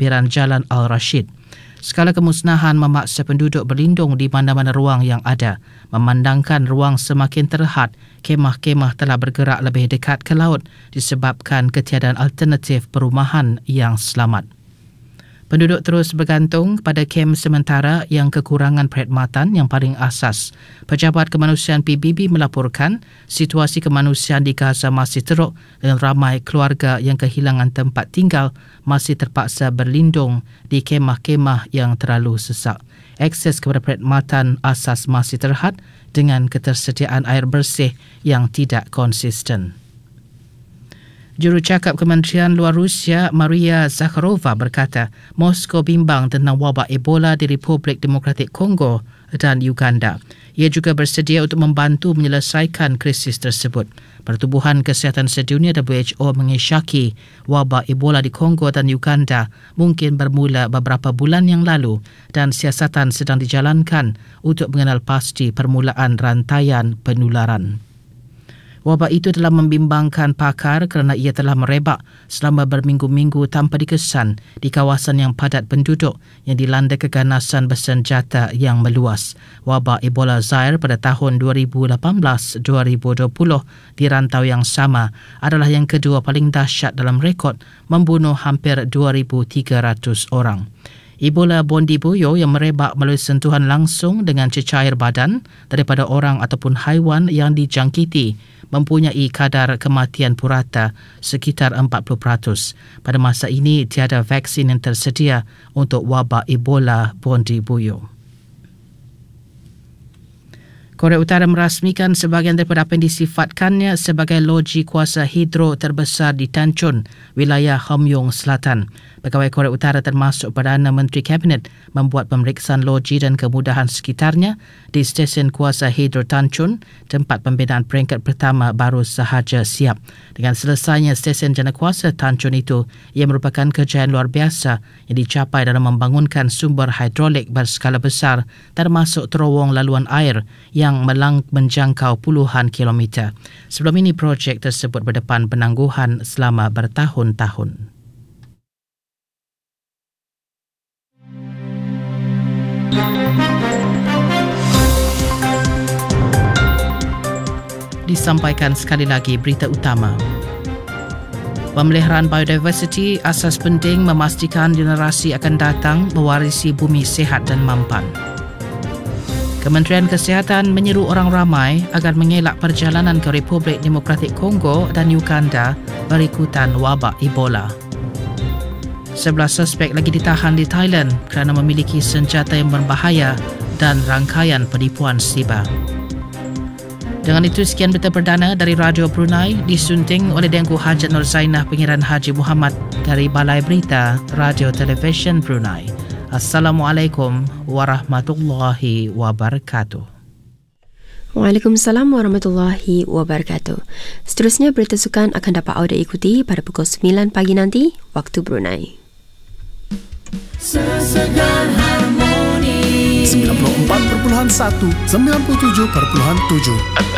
pentadbiran Jalan Al-Rashid. Skala kemusnahan memaksa penduduk berlindung di mana-mana ruang yang ada. Memandangkan ruang semakin terhad, kemah-kemah telah bergerak lebih dekat ke laut disebabkan ketiadaan alternatif perumahan yang selamat. Penduduk terus bergantung pada kem sementara yang kekurangan perkhidmatan yang paling asas. Pejabat Kemanusiaan PBB melaporkan situasi kemanusiaan di Gaza masih teruk dan ramai keluarga yang kehilangan tempat tinggal masih terpaksa berlindung di kemah-kemah yang terlalu sesak. Akses kepada perkhidmatan asas masih terhad dengan ketersediaan air bersih yang tidak konsisten. Jurucakap Kementerian Luar Rusia Maria Zakharova berkata Moskow bimbang tentang wabak Ebola di Republik Demokratik Kongo dan Uganda. Ia juga bersedia untuk membantu menyelesaikan krisis tersebut. Pertubuhan Kesihatan Sedunia WHO mengisyaki wabak Ebola di Kongo dan Uganda mungkin bermula beberapa bulan yang lalu dan siasatan sedang dijalankan untuk mengenal pasti permulaan rantaian penularan. Wabak itu telah membimbangkan pakar kerana ia telah merebak selama berminggu-minggu tanpa dikesan di kawasan yang padat penduduk yang dilanda keganasan bersenjata yang meluas. Wabak Ebola Zaire pada tahun 2018-2020 di rantau yang sama adalah yang kedua paling dahsyat dalam rekod, membunuh hampir 2,300 orang. Ebola Bondibuyo yang merebak melalui sentuhan langsung dengan cecair badan daripada orang ataupun haiwan yang dijangkiti mempunyai kadar kematian purata sekitar 40%. Pada masa ini, tiada vaksin yang tersedia untuk wabak Ebola Bondibuyo. Korea Utara merasmikan sebahagian daripada apa yang disifatkannya sebagai loji kuasa hidro terbesar di Tanchun, wilayah Hamgyong Selatan. Pegawai Korea Utara termasuk Perdana Menteri Kabinet membuat pemeriksaan loji dan kemudahan sekitarnya di stesen kuasa hidro Tanchun, tempat pembinaan peringkat pertama baru sahaja siap. Dengan selesainya stesen janakuasa Tanchun itu, ia merupakan kejayaan luar biasa yang dicapai dalam membangunkan sumber hidrolik berskala besar termasuk terowong laluan air yang menjangkau puluhan kilometer. Sebelum ini, projek tersebut berdepan penangguhan selama bertahun-tahun. Disampaikan sekali lagi berita utama. Pemeliharaan biodiversiti asas penting memastikan generasi akan datang mewarisi bumi sihat dan mampan. Kementerian Kesihatan menyeru orang ramai agar mengelak perjalanan ke Republik Demokratik Kongo dan Uganda berikutan wabak Ebola. 11 suspek lagi ditahan di Thailand kerana memiliki senjata yang berbahaya dan rangkaian penipuan siber. Dengan itu, sekian berita perdana dari Radio Brunei disunting oleh Dengku Hajat Nur Zainah Pengiran Haji Muhammad dari Balai Berita Radio Television Brunei. Assalamualaikum warahmatullahi wabarakatuh. Waalaikumsalam warahmatullahi wabarakatuh. Seterusnya berita sukan akan dapat anda ikuti pada pukul 9 pagi nanti waktu Brunei. Sesegar Harmoni 94.1 97.7